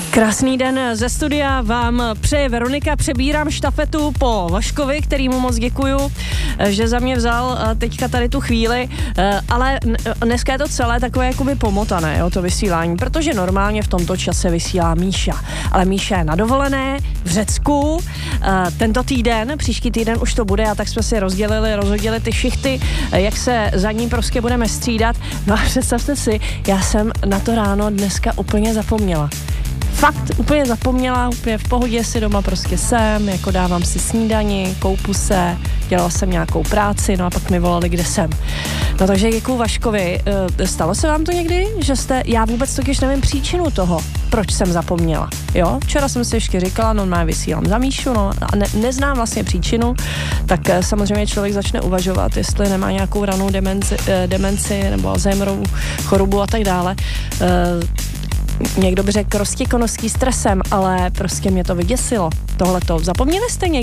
Krásný den ze studia vám přeje Veronika, přebírám štafetu po Vaškovi, kterýmu moc děkuju, že za mě vzal teďka tady tu chvíli, ale dneska je to celé takové jakoby pomotané, jo, to vysílání, protože normálně v tomto čase vysílá Míša, ale Míša je na dovolené v Řecku, tento týden, příští týden už to bude a tak jsme si rozhodili ty šichty, jak se za ní prostě budeme střídat, no a představte si, já jsem na to ráno dneska úplně zapomněla. Fakt úplně zapomněla, úplně v pohodě si doma prostě jsem, jako dávám si snídani, koupu se, dělala jsem nějakou práci, no a pak mi volali, kde jsem. No takže děkuju Vaškovi. Stalo se vám to někdy, že já vůbec totiž nevím příčinu toho, proč jsem zapomněla, jo? Včera jsem si ještě říkala, normálně vysílám za Míšu, no a neznám vlastně příčinu, tak samozřejmě člověk začne uvažovat, jestli nemá nějakou ranou demenci nebo Alzheimerovu chorobu a tak dále. Někdo by řekl roztěkonovský stresem, ale prostě mě to vyděsilo. Tohleto. Zapomněli jste někdy?